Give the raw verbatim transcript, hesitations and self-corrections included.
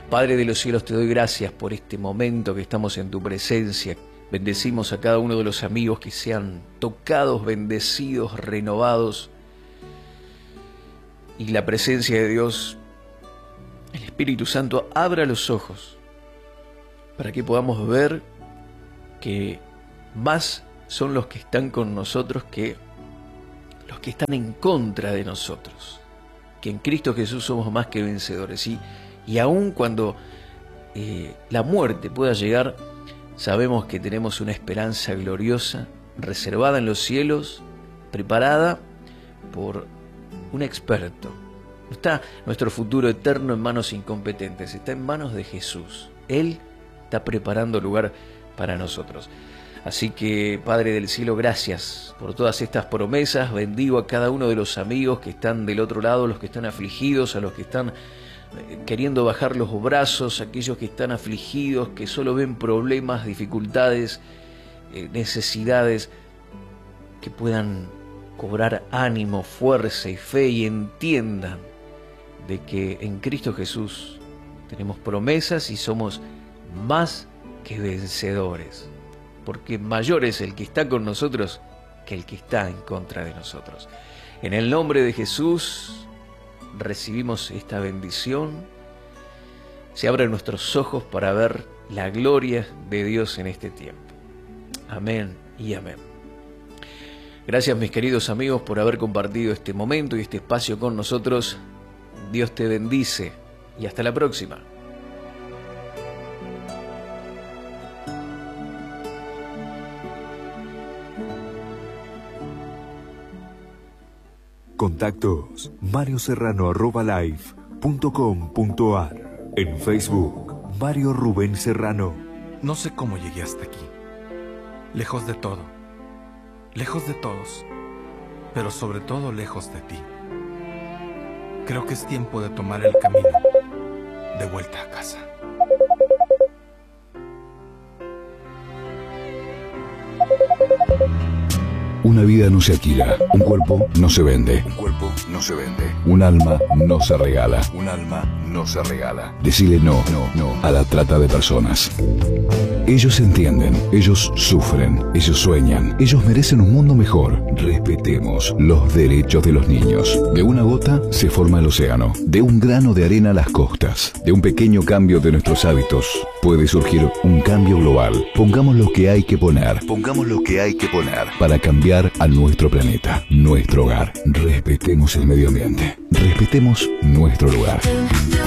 Padre de los cielos, te doy gracias por este momento que estamos en tu presencia. Bendecimos a cada uno de los amigos que sean tocados, bendecidos, renovados. Y la presencia de Dios, el Espíritu Santo, abra los ojos para que podamos ver que más son los que están con nosotros que los que están en contra de nosotros. Que en Cristo Jesús somos más que vencedores. Y, y aun cuando eh, la muerte pueda llegar, sabemos que tenemos una esperanza gloriosa, reservada en los cielos, preparada por un experto. No está nuestro futuro eterno en manos incompetentes, está en manos de Jesús. Él está preparando lugar para nosotros. Así que, Padre del cielo, gracias por todas estas promesas. Bendigo a cada uno de los amigos que están del otro lado, los que están afligidos, a los que están queriendo bajar los brazos, aquellos que están afligidos, que solo ven problemas, dificultades, eh, necesidades, que puedan cobrar ánimo, fuerza y fe y entiendan de que en Cristo Jesús tenemos promesas y somos más que vencedores, porque mayor es el que está con nosotros que el que está en contra de nosotros. En el nombre de Jesús recibimos esta bendición. Se abren nuestros ojos para ver la gloria de Dios en este tiempo. Amén y amén. Gracias, mis queridos amigos, por haber compartido este momento y este espacio con nosotros. Dios te bendice y hasta la próxima. Contactos mario serrano arroba live punto com punto ar. En Facebook, Mario Rubén Serrano. No sé cómo llegué hasta aquí. Lejos de todo. Lejos de todos. Pero sobre todo lejos de ti. Creo que es tiempo de tomar el camino de vuelta a casa. Una vida no se alquila, un cuerpo no se vende. Un cuerpo no se vende. Un alma no se regala. Un alma no se regala. Decile no, no, no a la trata de personas. Ellos entienden, ellos sufren, ellos sueñan, ellos merecen un mundo mejor. Respetemos los derechos de los niños. De una gota se forma el océano, de un grano de arena las costas, de un pequeño cambio de nuestros hábitos puede surgir un cambio global. Pongamos lo que hay que poner, Pongamos lo que hay que poner para cambiar a nuestro planeta, nuestro hogar. Respetemos el medio ambiente, respetemos nuestro lugar.